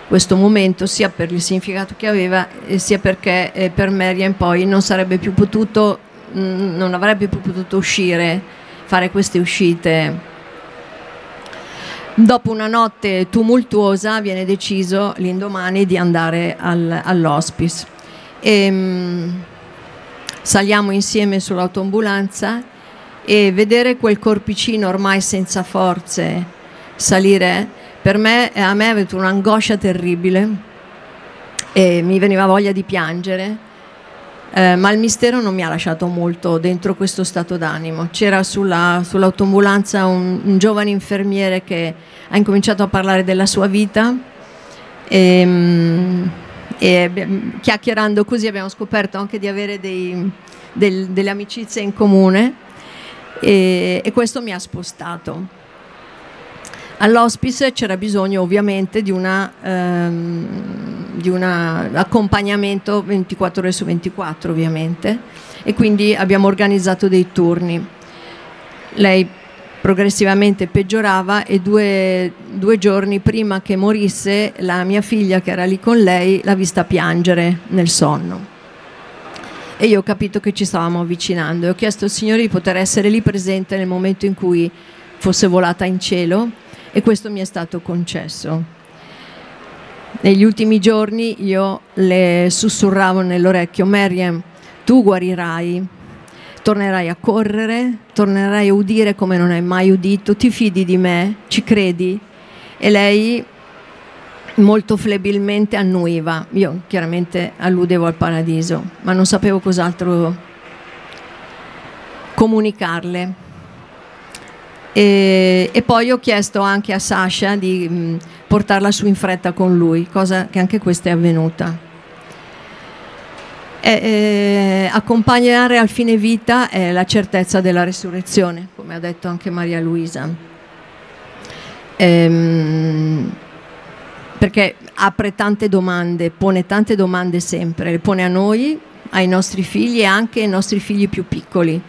questo momento, sia per il significato che aveva, sia perché per Maryam poi non avrebbe più potuto uscire, fare queste uscite. Dopo una notte tumultuosa viene deciso l'indomani di andare all'hospice. Saliamo insieme sull'autoambulanza e vedere quel corpicino ormai senza forze salire, a me ha avuto un'angoscia terribile e mi veniva voglia di piangere. Ma il mistero non mi ha lasciato molto dentro questo stato d'animo. C'era sull'autoambulanza un giovane infermiere che ha incominciato a parlare della sua vita e chiacchierando così abbiamo scoperto anche di avere delle amicizie in comune e questo mi ha spostato. All'hospice c'era bisogno ovviamente di un accompagnamento 24 ore su 24 ovviamente, e quindi abbiamo organizzato dei turni. Lei progressivamente peggiorava e due giorni prima che morisse la mia figlia, che era lì con lei, l'ha vista piangere nel sonno e io ho capito che ci stavamo avvicinando e ho chiesto al Signore di poter essere lì presente nel momento in cui fosse volata in cielo, e questo mi è stato concesso. Negli ultimi giorni io le sussurravo nell'orecchio: Maryam, tu guarirai, tornerai a correre, tornerai a udire come non hai mai udito, ti fidi di me, ci credi? E lei molto flebilmente annuiva. Io chiaramente alludevo al paradiso, ma non sapevo cos'altro comunicarle. E poi ho chiesto anche a Sasha di portarla su in fretta con lui, cosa che anche questa è avvenuta. Accompagnare al fine vita è la certezza della resurrezione, come ha detto anche Maria Luisa, perché apre tante domande, pone tante domande sempre, le pone a noi, ai nostri figli e anche ai nostri figli più piccoli.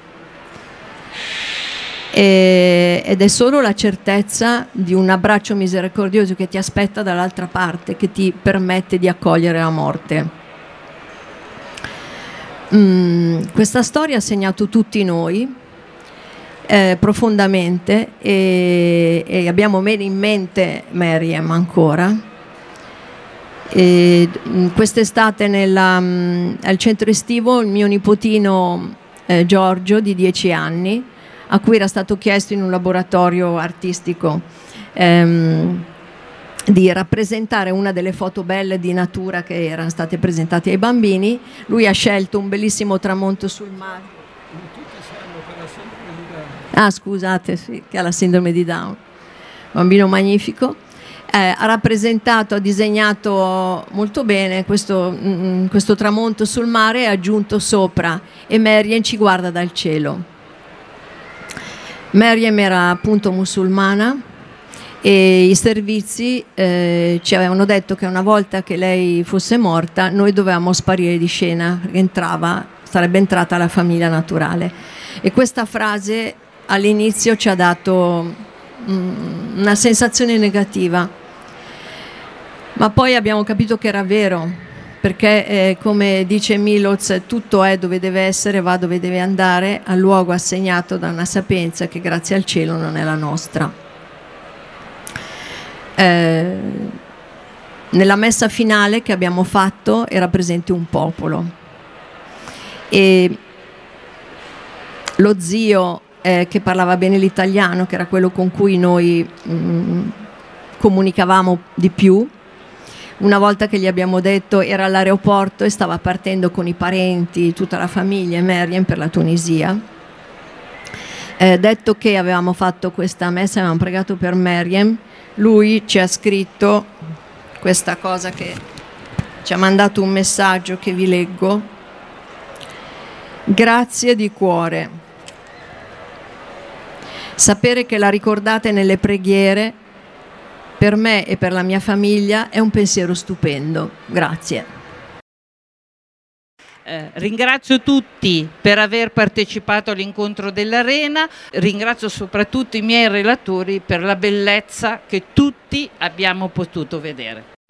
Ed è solo la certezza di un abbraccio misericordioso che ti aspetta dall'altra parte, che ti permette di accogliere la morte. Questa storia ha segnato tutti noi profondamente e abbiamo bene in mente Maryam ancora. Quest'estate al centro estivo il mio nipotino Giorgio di 10 anni, a cui era stato chiesto in un laboratorio artistico di rappresentare una delle foto belle di natura che erano state presentate ai bambini. Lui ha scelto un bellissimo tramonto sul mare. Scusate, sì, che ha la sindrome di Down. Bambino magnifico. Ha disegnato molto bene questo tramonto sul mare e ha aggiunto sopra: e Maryam ci guarda dal cielo. Maryam era appunto musulmana e i servizi ci avevano detto che una volta che lei fosse morta noi dovevamo sparire di scena, perché sarebbe entrata la famiglia naturale. E questa frase all'inizio ci ha dato una sensazione negativa, ma poi abbiamo capito che era vero, perché come dice Miloz, tutto è dove deve essere, va dove deve andare, al luogo assegnato da una sapienza che grazie al cielo non è la nostra. Nella messa finale che abbiamo fatto era presente un popolo e lo zio che parlava bene l'italiano, che era quello con cui noi comunicavamo di più, una volta che gli abbiamo detto, era all'aeroporto e stava partendo con i parenti, tutta la famiglia e Maryam per la Tunisia. Detto che avevamo fatto questa messa, avevamo pregato per Maryam, lui ci ha scritto questa cosa, che ci ha mandato un messaggio che vi leggo: grazie di cuore, sapere che la ricordate nelle preghiere per me e per la mia famiglia è un pensiero stupendo. Grazie. Ringrazio tutti per aver partecipato all'incontro dell'Arena, ringrazio soprattutto i miei relatori per la bellezza che tutti abbiamo potuto vedere.